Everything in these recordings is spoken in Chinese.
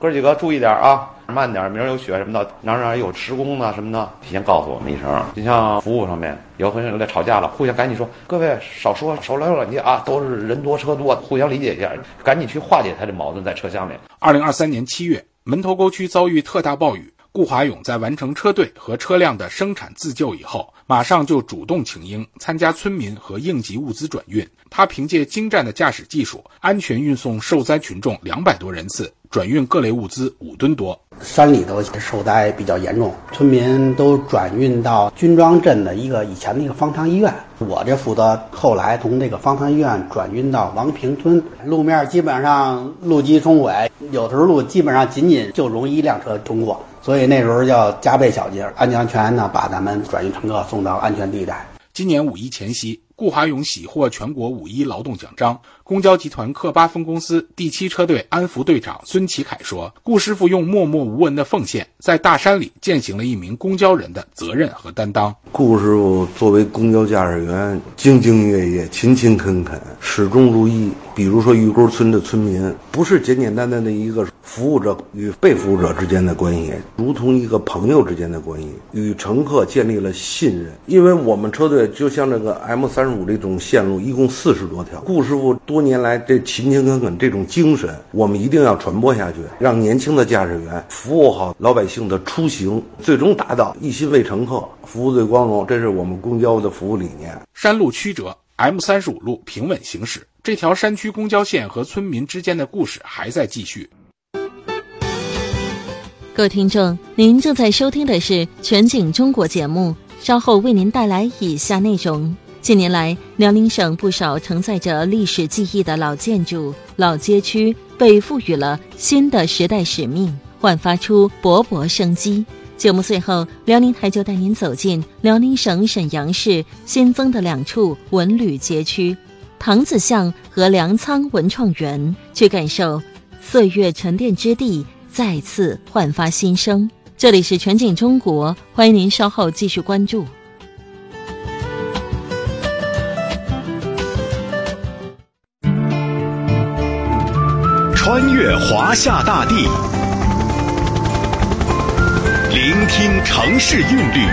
哥几个注意点啊，慢点，明儿有雪什么的，哪儿有施工呢什么的，提前告诉我们一声。就像服务上面，有同学有点吵架了，互相赶紧说，各位少说少聊两句啊，都是人多车多，互相理解一下，赶紧去化解他的矛盾在车厢里。 2023年7月，门头沟区遭遇特大暴雨，顾华勇在完成车队和车辆的生产自救以后，马上就主动请缨参加村民和应急物资转运。他凭借精湛的驾驶技术，安全运送受灾群众200多人次，转运各类物资5吨多。 山里头受灾比较严重，村民都转运到军庄镇的以前的方舱医院，我这负责后来从这个方舱医院转运到王平村。路面基本上路基冲毁，有时候路基本上仅就容一辆车通过，所以那时候要加倍小心，安全呢把咱们转运乘客送到安全地带。 今年5·1前夕，顾华勇喜获全国5·1劳动奖章。公交集团克巴分公司第7车队安福队长孙启凯说，顾师傅用默默无闻的奉献，在大山里践行了一名公交人的责任和担当。 顾师傅作为公交驾驶员，兢兢业业，勤勤恳恳，始终如一。比如说玉沟村的村民，不是简简单单的一个服务者与被服务者之间的关系，如同一个朋友之间的关系，与乘客建立了信任。因为我们车队就像这个 M35 这种线路，一共40多条。顾师傅多年来这勤勤恳恳这种精神，我们一定要传播下去，让年轻的驾驶员服务好老百姓的出行，最终达到一心为乘客，服务最光荣。这是我们公交的服务理念。 山路曲折，M35路平稳行驶，这条山区公交线和村民之间的故事还在继续。 各位听众，您正在收听的是全景中国节目，稍后为您带来以下内容。近年来，辽宁省不少承载着历史记忆的老建筑、老街区被赋予了新的时代使命，焕发出勃勃生机。节目最后，辽宁台就带您走进辽宁省沈阳市新增的2处文旅街区唐子巷和粮仓文创园，去感受岁月沉淀之地再次焕发新生。这里是全景中国，欢迎您稍后继续关注。 穿越华夏大地，聆听城市韵律，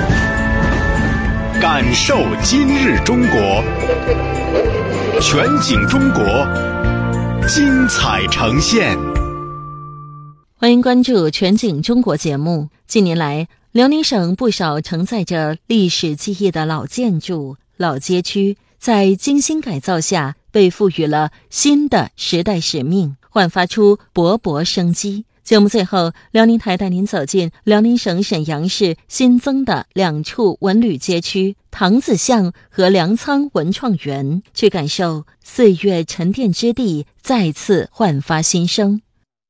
感受今日中国。全景中国，精彩呈现。 欢迎关注全景中国节目。近年来，辽宁省不少承载着历史记忆的老建筑、老街区，在精心改造下被赋予了新的时代使命，焕发出勃勃生机。节目最后，辽宁台带您走进辽宁省沈阳市新增的2处文旅街区唐子巷和粮仓文创园，去感受岁月沉淀之地再次焕发新生。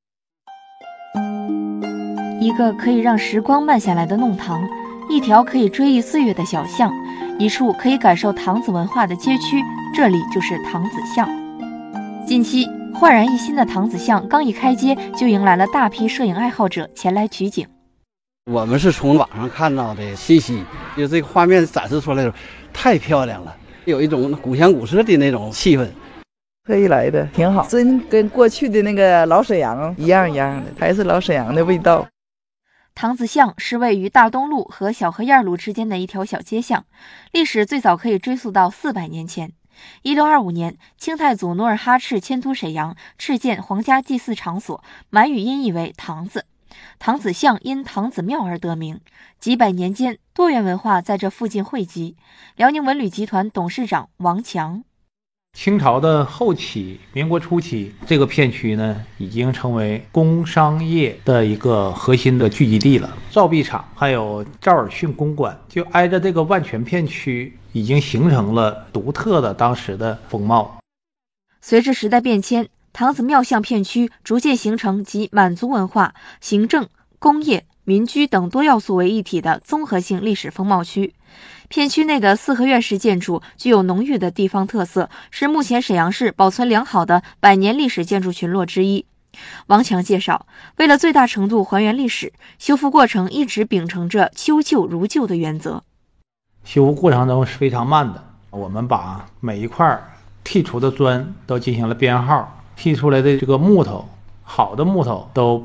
一个可以让时光慢下来的弄堂，一条可以追忆岁月的小巷，一处可以感受唐子文化的街区，这里就是唐子巷。近期焕然一新的唐子巷刚一开街，就迎来了大批摄影爱好者前来取景。 我们是从网上看到的信息，就这个画面展示出来的太漂亮了，有一种古香古色的那种气氛。 特意来的挺好，真跟过去的那个老沈阳一样的，还是老沈阳的味道。 唐子巷是位于大东路和小河沿路之间的一条小街巷，历史最早可以追溯到400年前。1625年，清太祖努尔哈赤迁都沈阳，敕建皇家祭祀场所，满语音译为唐子。唐子巷因唐子庙而得名。几百年间，多元文化在这附近汇集。辽宁文旅集团董事长王强。 清朝的后期，民国初期，这个片区呢已经成为工商业的一个核心的聚集地了。造币厂还有赵尔巽公馆就挨着这个万泉片区，已经形成了独特的当时的风貌。 随着时代变迁，唐子庙巷片区逐渐形成集满族文化、行政、工业、民居等多要素为一体的综合性历史风貌区。片区内的四合院式建筑具有浓郁的地方特色，是目前沈阳市保存良好的100年历史建筑群落之一。王强介绍，为了最大程度还原历史，修复过程一直秉承着修旧如旧的原则。 修复过程中是非常慢的，我们把每一块剔除的砖都进行了编号，剔出来的这个木头，好的木头都